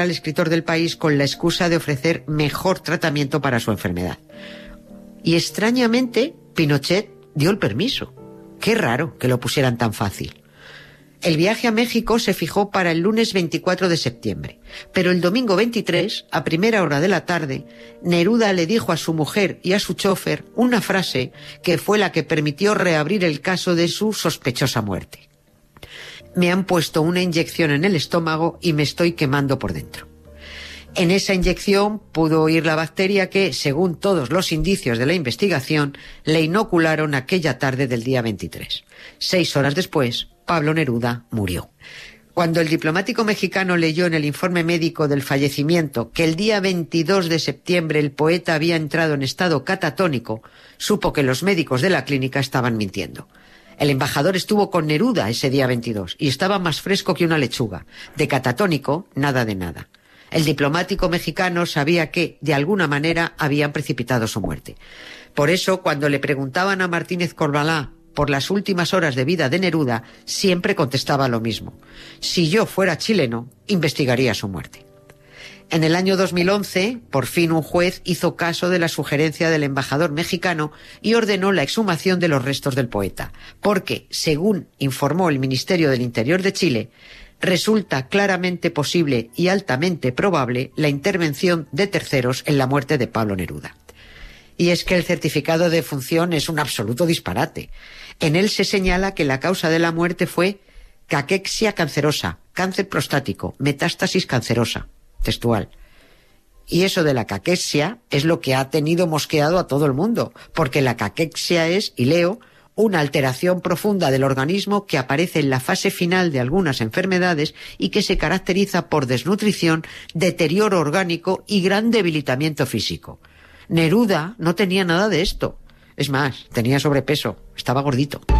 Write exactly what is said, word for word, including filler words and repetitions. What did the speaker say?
al escritor del país con la excusa de ofrecer mejor tratamiento para su enfermedad. Y extrañamente, Pinochet dio el permiso. Qué raro que lo pusieran tan fácil. El viaje a México se fijó para el lunes veinticuatro de septiembre, pero el domingo veintitrés, a primera hora de la tarde, Neruda le dijo a su mujer y a su chofer una frase que fue la que permitió reabrir el caso de su sospechosa muerte. Me han puesto una inyección en el estómago y me estoy quemando por dentro. En esa inyección pudo oír la bacteria que, según todos los indicios de la investigación, le inocularon aquella tarde del día veintitrés. Seis horas después, Pablo Neruda murió. Cuando el diplomático mexicano leyó en el informe médico del fallecimiento que el día veintidós de septiembre el poeta había entrado en estado catatónico, supo que los médicos de la clínica estaban mintiendo. El embajador estuvo con Neruda ese día veintidós y estaba más fresco que una lechuga. De catatónico, nada de nada. El diplomático mexicano sabía que, de alguna manera, habían precipitado su muerte. Por eso, cuando le preguntaban a Martínez Corvalá por las últimas horas de vida de Neruda, siempre contestaba lo mismo. Si yo fuera chileno, investigaría su muerte. En el año dos mil once, por fin un juez hizo caso de la sugerencia del embajador mexicano y ordenó la exhumación de los restos del poeta, porque, según informó el Ministerio del Interior de Chile, resulta claramente posible y altamente probable la intervención de terceros en la muerte de Pablo Neruda. Y es que el certificado de defunción es un absoluto disparate. En él se señala que la causa de la muerte fue caquexia cancerosa, cáncer prostático, metástasis cancerosa, textual. Y eso de la caquexia es lo que ha tenido mosqueado a todo el mundo, porque la caquexia es, y leo, una alteración profunda del organismo que aparece en la fase final de algunas enfermedades y que se caracteriza por desnutrición, deterioro orgánico y gran debilitamiento físico. Neruda no tenía nada de esto. Es más, tenía sobrepeso, estaba gordito.